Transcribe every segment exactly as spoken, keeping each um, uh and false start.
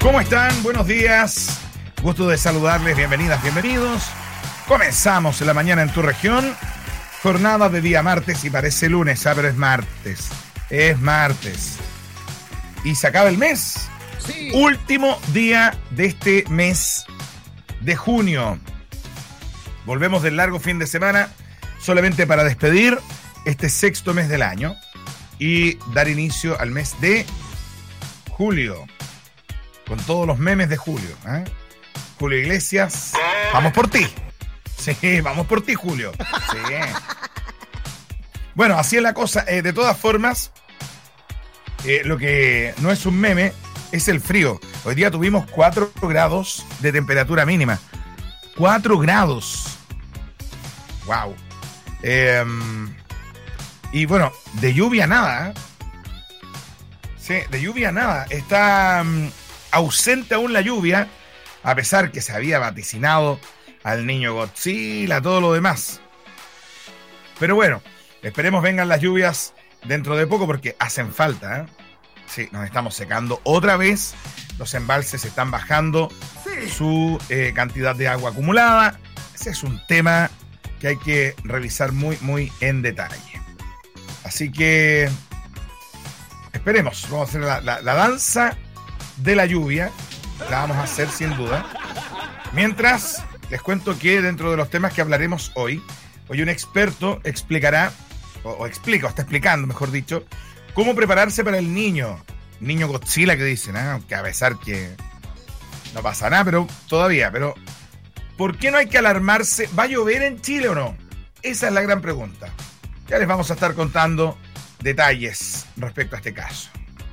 ¿Cómo están? Buenos días. Gusto de saludarles. Bienvenidas, bienvenidos. Comenzamos en la mañana en tu región. Jornada de día martes y parece lunes, ah, pero es martes. Es martes. Y se acaba el mes. Sí. Último día de este mes de junio. Volvemos del largo fin de semana solamente para despedir este sexto mes del año y dar inicio al mes de julio. Con todos los memes de Julio. ¿eh? Julio Iglesias, vamos por ti. Sí, vamos por ti, Julio. Sí. Bueno, así es la cosa. Eh, de todas formas, eh, lo que no es un meme es el frío. Hoy día tuvimos cuatro grados de temperatura mínima. cuatro grados. Wow. Eh, y bueno, de lluvia nada. ¿eh? Sí, de lluvia nada. Está um, ausente aún la lluvia, a pesar que se había vaticinado al niño Godzilla, todo lo demás. Pero bueno, esperemos vengan las lluvias dentro de poco porque hacen falta. ¿eh? Sí, nos estamos secando otra vez. Los embalses están bajando sí. su eh, cantidad de agua acumulada. Ese es un tema que hay que revisar muy, muy en detalle. Así que esperemos. Vamos a hacer la, la, la danza de la lluvia. La vamos a hacer sin duda. Mientras, les cuento que dentro de los temas que hablaremos hoy, hoy un experto explicará, o, o explica, o está explicando, mejor dicho, cómo prepararse para el niño. Niño Godzilla que dicen, ¿eh? Aunque a pesar que no pasa nada, pero todavía, pero ¿por qué no hay que alarmarse? ¿Va a llover en Chile o no? Esa es la gran pregunta. Ya les vamos a estar contando detalles respecto a este caso.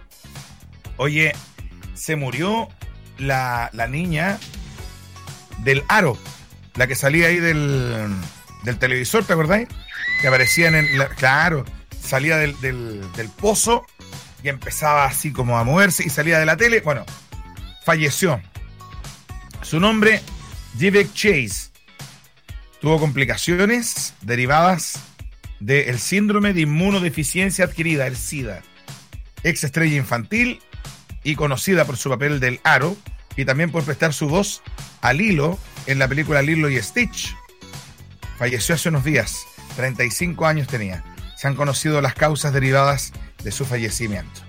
Oye, se murió la, la niña del aro, la que salía ahí del, del televisor, ¿te acordáis? Que aparecía en el... La, claro, salía del, del, del pozo y empezaba así como a moverse y salía de la tele. Bueno, falleció. Su nombre, Jivek Chase. Tuvo complicaciones derivadas del síndrome de inmunodeficiencia adquirida, el SIDA. Ex estrella infantil y conocida por su papel del aro y también por prestar su voz a Lilo en la película Lilo y Stitch. Falleció hace unos días, treinta y cinco años tenía. Se han conocido las causas derivadas de su fallecimiento.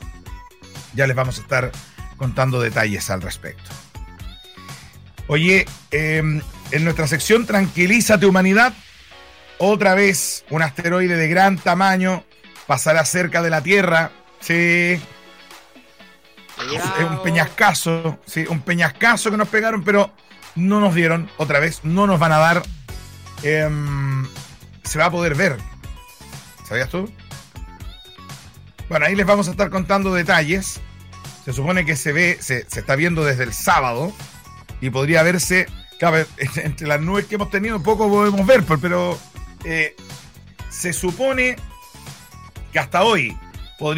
Ya les vamos a estar contando detalles al respecto. Oye, eh, en nuestra sección Tranquilízate Humanidad, otra vez un asteroide de gran tamaño pasará cerca de la Tierra. Sí. Es un peñascazo, sí, un peñascazo que nos pegaron, pero no nos dieron otra vez, no nos van a dar. Eh, se va a poder ver. ¿Sabías tú? Bueno, ahí les vamos a estar contando detalles. Se supone que se ve, se, se está viendo desde el sábado y podría verse, claro, entre las nubes que hemos tenido poco podemos ver, pero eh, se supone que hasta hoy